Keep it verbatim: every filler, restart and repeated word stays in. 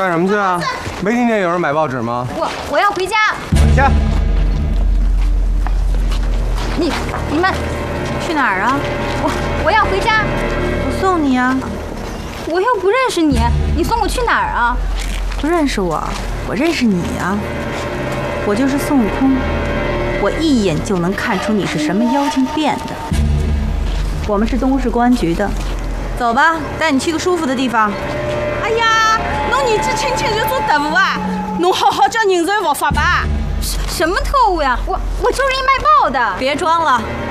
干什么去啊？没听见有人买报纸吗？ 我我要回家。 下。 你你们去哪儿啊？ 我我要回家。 我送你啊。 我又不认识你，你送我去哪儿啊？ 不认识我，我认识你啊。我就是孙悟空，我一眼就能看出你是什么妖精变的。我们是东市公安局的，走吧，带你去个舒服的地方。 哎呀，侬年纪轻轻就做特务啊？侬好好叫人才伏法吧。 什什么特务呀？我我就是一卖报的。 别装了，